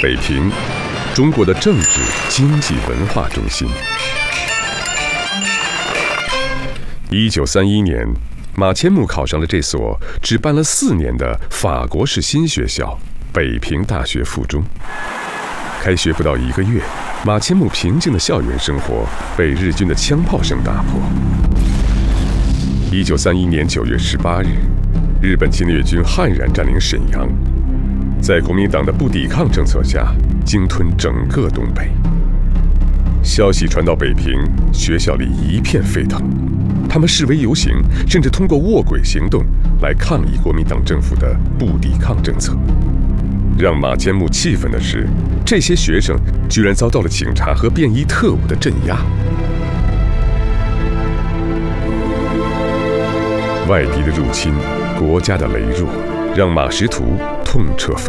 北平，中国的政治、经济、文化中心。1931年，马千木考上了这所只办了4年的法国式新学校——北平大学附中。开学不到1个月，马千木平静的校园生活被日军的枪炮声打破。1931年9月18日，日本侵略军悍然占领沈阳，在国民党的不抵抗政策下，鲸吞整个东北。消息传到北平，学校里一片沸腾，他们示威游行，甚至通过卧轨行动来抗议国民党政府的不抵抗政策。让马千木气愤的是，这些学生居然遭到了警察和便衣特务的镇压。外敌的入侵，国家的羸弱，让马识途痛彻肺